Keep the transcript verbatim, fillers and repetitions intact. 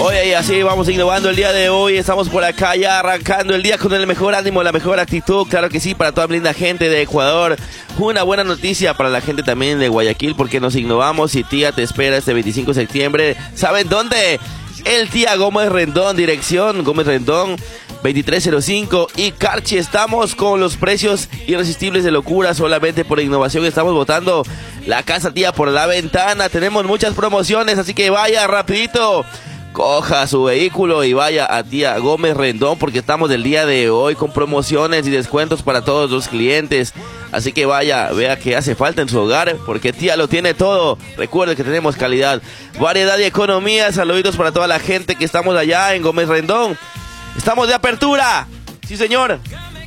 Oye, y así vamos innovando el día de hoy. Estamos por acá ya arrancando el día con el mejor ánimo, la mejor actitud. Claro que sí, para toda la linda gente de Ecuador. Una buena noticia para la gente también de Guayaquil, porque nos innovamos y Tía te espera este veinticinco de septiembre. ¿Saben dónde? El Tía Gómez Rendón, dirección Gómez Rendón veintitrés cero cinco y Carchi. Estamos con los precios irresistibles de locura. Solamente por innovación estamos botando la casa Tía por la ventana. Tenemos muchas promociones, así que vaya rapidito, coja su vehículo y vaya a Tía Gómez Rendón, porque estamos el día de hoy con promociones y descuentos para todos los clientes. Así que vaya, vea que hace falta en su hogar, porque Tía lo tiene todo. Recuerde que tenemos calidad, variedad y economía. Saluditos para toda la gente que estamos allá en Gómez Rendón. Estamos de apertura. Sí, señor.